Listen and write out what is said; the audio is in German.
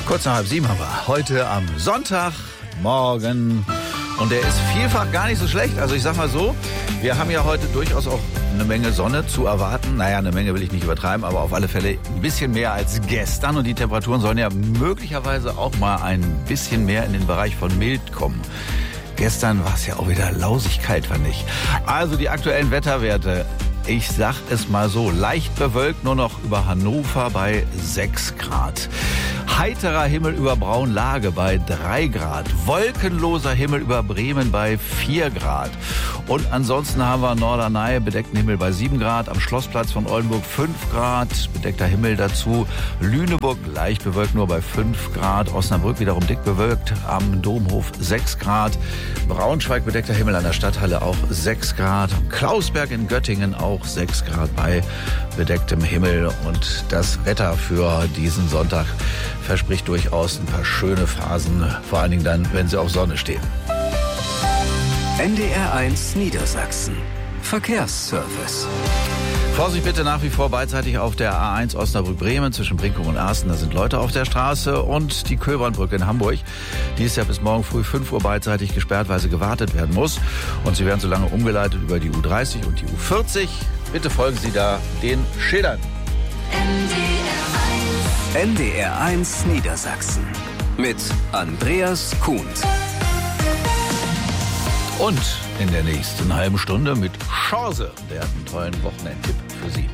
Kurz nach 6:30 haben wir heute am Sonntagmorgen. Und der ist vielfach gar nicht so schlecht. Also ich sag mal so, wir haben ja heute durchaus auch eine Menge Sonne zu erwarten. Naja, eine Menge will ich nicht übertreiben, aber auf alle Fälle ein bisschen mehr als gestern. Und die Temperaturen sollen ja möglicherweise auch mal ein bisschen mehr in den Bereich von mild kommen. Gestern war es ja auch wieder lausig kalt, fand ich. Also die aktuellen Wetterwerte. Ich sag es mal so, leicht bewölkt nur noch über Hannover bei 6 Grad. Heiterer Himmel über Braunlage bei 3 Grad. Wolkenloser Himmel über Bremen bei 4 Grad. Und ansonsten haben wir Norderney, bedeckten Himmel bei 7 Grad. Am Schlossplatz von Oldenburg 5 Grad, bedeckter Himmel dazu. Lüneburg leicht bewölkt nur bei 5 Grad. Osnabrück wiederum dick bewölkt. Am Domhof 6 Grad. Braunschweig bedeckter Himmel an der Stadthalle auch 6 Grad. Klausberg in Göttingen auch 6 Grad bei bedecktem Himmel. Und das Wetter für diesen Sonntag verspricht durchaus ein paar schöne Phasen, vor allen Dingen dann, wenn sie auf Sonne stehen. NDR1 Niedersachsen. Verkehrsservice. Vorsicht bitte nach wie vor beidseitig auf der A1 Osnabrück-Bremen zwischen Brinkum und Arsten. Da sind Leute auf der Straße. Und die Köbernbrücke in Hamburg, die ist ja bis morgen früh 5 Uhr beidseitig gesperrt, weil sie gewartet werden muss. Und sie werden so lange umgeleitet über die U30 und die U40. Bitte folgen Sie da den Schildern. NDR1 Niedersachsen mit Andreas Kuhn. Und in der nächsten halben Stunde mit Chance. Der hat einen tollen Wochenendtipp für Sie.